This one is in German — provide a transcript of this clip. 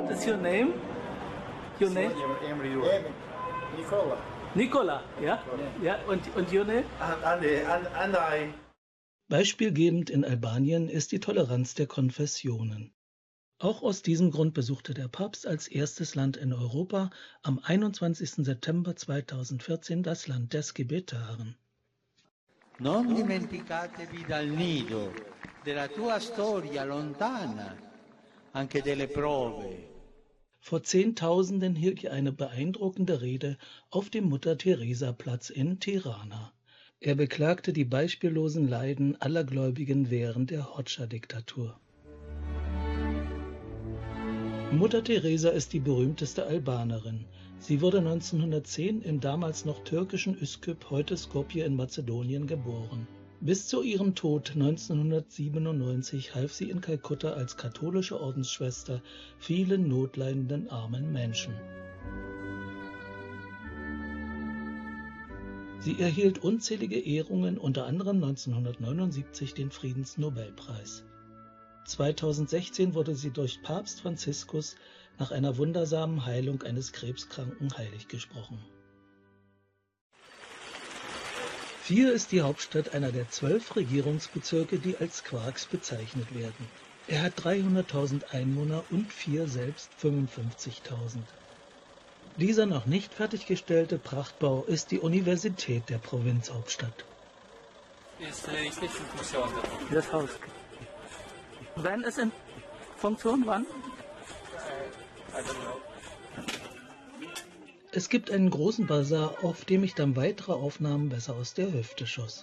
What is your name? Your name? Nicola. Nicola, ja? Ja, und your name? And I. Beispielgebend in Albanien ist die Toleranz der Konfessionen. Auch aus diesem Grund besuchte der Papst als erstes Land in Europa am 21. September 2014 das Land der Skibetaren. Non dimenticatevi dal nido, della tua storia lontana, anche delle prove. Vor Zehntausenden hielt er eine beeindruckende Rede auf dem Mutter-Teresa-Platz in Tirana. Er beklagte die beispiellosen Leiden aller Gläubigen während der Hoxha-Diktatur. Mutter Teresa ist die berühmteste Albanerin. Sie wurde 1910 im damals noch türkischen Üsküp, heute Skopje in Mazedonien, geboren. Bis zu ihrem Tod 1997 half sie in Kalkutta als katholische Ordensschwester vielen notleidenden armen Menschen. Sie erhielt unzählige Ehrungen, unter anderem 1979 den Friedensnobelpreis. 2016 wurde sie durch Papst Franziskus nach einer wundersamen Heilung eines Krebskranken heilig gesprochen. Fier ist die Hauptstadt einer der 12 Regierungsbezirke, die als Quarks bezeichnet werden. Er hat 300.000 Einwohner und Fier selbst 55.000. Dieser noch nicht fertiggestellte Prachtbau ist die Universität der Provinzhauptstadt. Das Haus. Wann ist in Funktion? Wann? Es gibt einen großen Basar, auf dem ich dann weitere Aufnahmen besser aus der Hüfte schoss.